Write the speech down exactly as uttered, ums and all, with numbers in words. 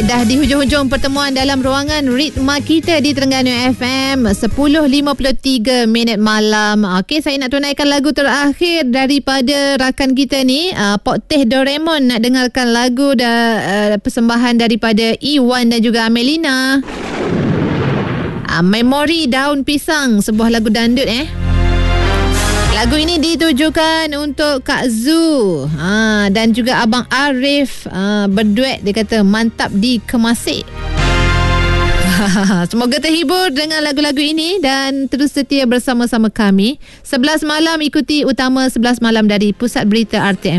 Dah di hujung-hujung pertemuan dalam ruangan ritma kita di Terengganu F M. sepuluh lima puluh tiga minit malam. Okey, saya nak tunaikan lagu terakhir daripada rakan kita ni, uh, Pok Teh Doraemon. Nak dengarkan lagu da, uh, persembahan daripada Iwan dan juga Amelina. Uh, Memori Daun Pisang, sebuah lagu dandut eh. Lagu ini ditujukan untuk Kak Zu ha, dan juga Abang Arif ha, berduet. Dia kata mantap dikemasik. Semoga terhibur dengan lagu-lagu ini dan terus setia bersama-sama kami. sebelas malam ikuti utama sebelas malam dari Pusat Berita R T M.